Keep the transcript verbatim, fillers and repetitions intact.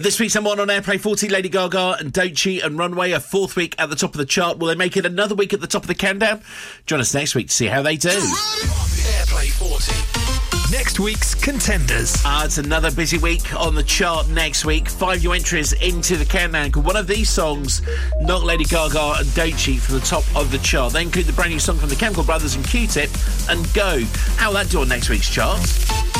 This week's number one on Airplay forty, Lady Gaga and Don't Cheat and Runway, a fourth week at the top of the chart. Will they make it another week at the top of the countdown? Join us next week to see how they do. Airplay forty. Next week's contenders. Uh, it's another busy week on the chart next week. Five new entries into the countdown. Could one of these songs knock Lady Gaga and Don't Cheat from the top of the chart? They include the brand new song from the Chemical Brothers and Q-Tip and Go. How will that do on next week's chart?